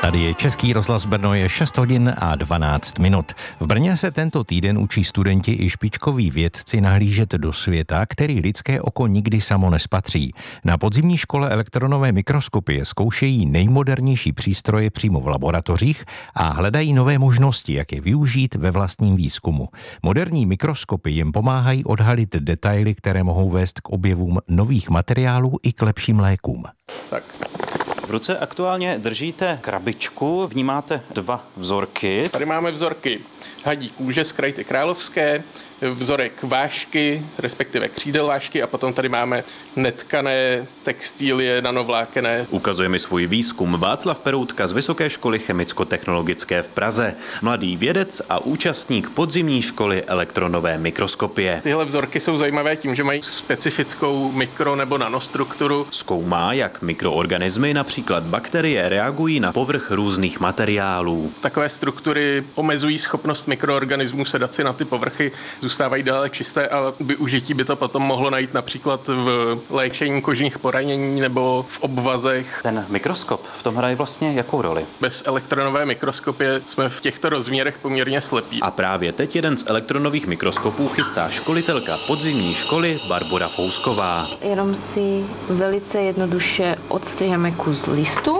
Tady je Český rozhlas Brno, je 6 hodin a 12 minut. V Brně se tento týden učí studenti i špičkoví vědci nahlížet do světa, který lidské oko nikdy samo nespatří. Na podzimní škole elektronové mikroskopie zkoušejí nejmodernější přístroje přímo v laboratořích a hledají nové možnosti, jak je využít ve vlastním výzkumu. Moderní mikroskopy jim pomáhají odhalit detaily, které mohou vést k objevům nových materiálů i k lepším lékům. Tak. V ruce aktuálně držíte krabičku, vnímáte dva vzorky. Tady máme vzorky hadí kůže z krajty královské, vzorek vášky, respektive křídel vášky a potom tady máme netkané textílie nanovlákené. Ukazuje mi svůj výzkum Václav Peroutka z Vysoké školy chemicko-technologické v Praze. Mladý vědec a účastník podzimní školy elektronové mikroskopie. Tyhle vzorky jsou zajímavé tím, že mají specifickou mikro- nebo nanostrukturu. Zkoumá, jak mikroorganismy, například bakterie, reagují na povrch různých materiálů. Takové struktury omezují schopnost mikroorganismů sedat si na ty povrchy, zůstávají dále čisté a využití by to potom mohlo najít například v léčení kožních poranění nebo v obvazech. Ten mikroskop v tom hraje vlastně jakou roli? Bez elektronové mikroskopie jsme v těchto rozměrech poměrně slepí. A právě teď jeden z elektronových mikroskopů chystá školitelka podzimní školy Barbora Fousková. Jenom si velice jednoduše odstřihneme kus listu.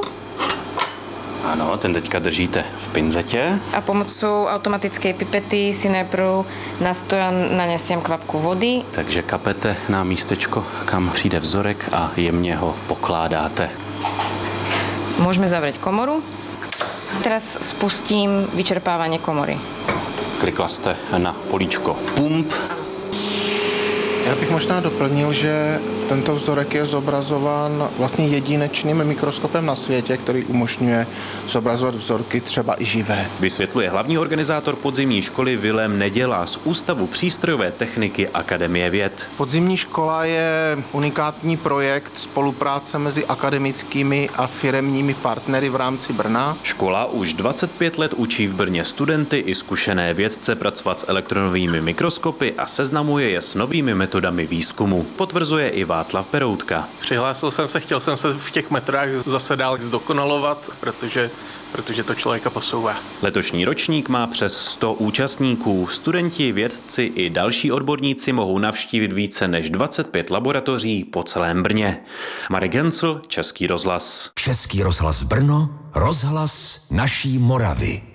Ano, ten teďka držíte v pinzetě. A pomocou automatické pipety si najprv na stojan nanesiem kvapku vody. Takže kapete na místečko, kam přijde vzorek a jemně ho pokládáte. Môžeme zavrieť komoru. Teraz spustím vyčerpávanie komory. Klikla jste na políčko pump. Já bych možná doplnil, že tento vzorek je zobrazován vlastně jedinečným mikroskopem na světě, který umožňuje zobrazovat vzorky třeba i živé. Vysvětluje hlavní organizátor podzimní školy Vilém Neděla z Ústavu přístrojové techniky Akademie věd. Podzimní škola je unikátní projekt spolupráce mezi akademickými a firemními partnery v rámci Brna. Škola už 25 let učí v Brně studenty i zkušené vědce pracovat s elektronovými mikroskopy a seznamuje je s novými metodami výzkumu. Potvrzuje i Václav Peroutka. Přihlásil jsem se, chtěl jsem se v těch metodách zase dál zdokonalovat, protože to člověka posouvá. Letošní ročník má přes 100 účastníků. Studenti, vědci i další odborníci mohou navštívit více než 25 laboratoří po celém Brně. Marek Hencl, Český rozhlas. Český rozhlas Brno, rozhlas naší Moravy.